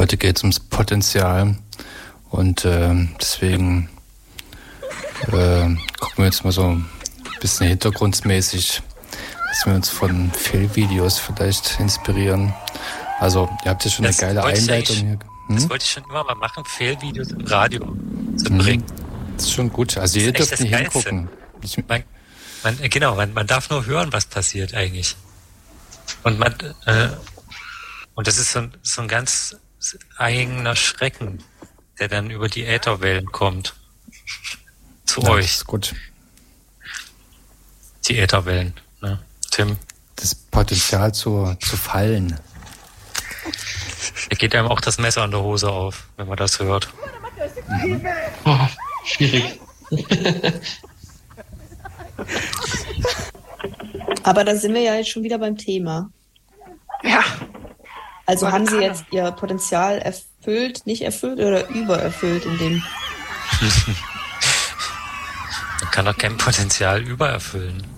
Heute geht es ums Potenzial und deswegen gucken wir jetzt mal so ein bisschen hintergrundmäßig, dass wir uns von Fehlvideos vielleicht inspirieren. Also ihr habt ja schon eine geile Einleitung hier. Das wollte ich schon immer mal machen, Fehlvideos im Radio zu bringen. Das ist schon gut. Also ihr dürft nicht hingucken. Man darf nur hören, was passiert eigentlich. Und das ist so ein ganz eigener Schrecken, der dann über die Ätherwellen kommt. Zu euch. Das ist gut. Die Ätherwellen, ne? Tim. Das Potenzial zu fallen. Da geht einem auch das Messer an der Hose auf, wenn man das hört. Oh, schwierig. Aber da sind wir ja jetzt schon wieder beim Thema. Ja. Also haben Sie jetzt Ihr Potenzial erfüllt, nicht erfüllt oder übererfüllt in dem? Man kann doch kein Potenzial übererfüllen.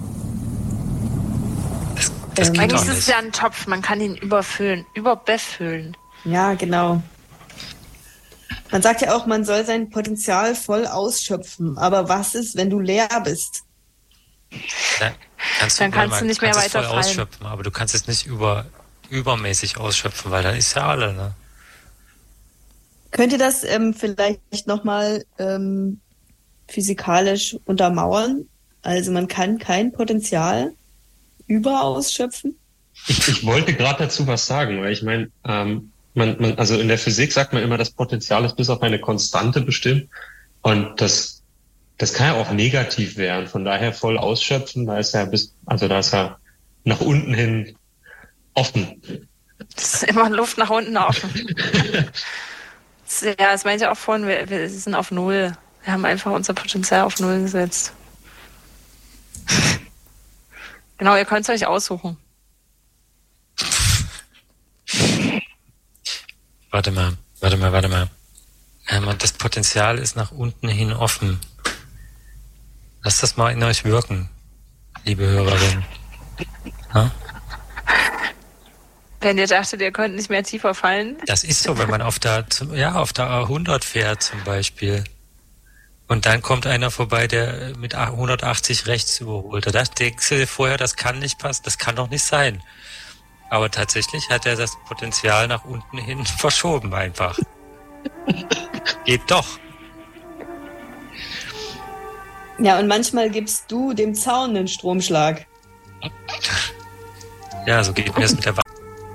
Das geht eigentlich doch nicht. ist es ja ein Topf, man kann ihn überbefüllen. Ja, genau. Man sagt ja auch, man soll sein Potenzial voll ausschöpfen. Aber was ist, wenn du leer bist? Dann kannst du nicht mehr weiter voll ausschöpfen, aber du kannst es nicht übermäßig ausschöpfen, weil dann ist ja alle, ne? Könnt ihr das vielleicht nochmal physikalisch untermauern? Also man kann kein Potenzial überausschöpfen? Ich wollte gerade dazu was sagen, weil ich meine, also in der Physik sagt man immer, das Potenzial ist bis auf eine Konstante bestimmt und das kann ja auch negativ werden. Von daher voll ausschöpfen, da ist ja nach unten hin offen. Das ist immer Luft nach unten offen. Ja, das meinte ich auch vorhin, wir sind auf Null. Wir haben einfach unser Potenzial auf Null gesetzt. Genau, ihr könnt es euch aussuchen. Warte mal. Das Potenzial ist nach unten hin offen. Lasst das mal in euch wirken, liebe Hörerinnen. Ha? Wenn ihr dachtet, ihr könnt nicht mehr tiefer fallen. Das ist so, wenn man auf der A100 fährt zum Beispiel. Und dann kommt einer vorbei, der mit 180 rechts überholt. Da denkst du dir vorher, das kann nicht passen, das kann doch nicht sein. Aber tatsächlich hat er das Potenzial nach unten hin verschoben einfach. Geht doch. Ja, und manchmal gibst du dem Zaun einen Stromschlag. Ja, so geht mir das mit der